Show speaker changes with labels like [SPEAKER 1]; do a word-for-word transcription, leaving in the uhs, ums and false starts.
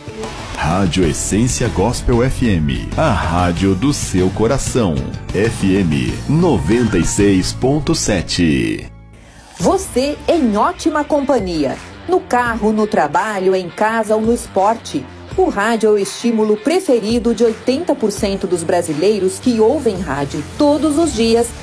[SPEAKER 1] Rádio Essência Gospel F M, a rádio do seu coração. F M noventa e seis ponto sete.
[SPEAKER 2] Você em ótima companhia. No carro, no trabalho, em casa ou no esporte. O rádio é o estímulo preferido de oitenta por cento dos brasileiros que ouvem rádio todos os dias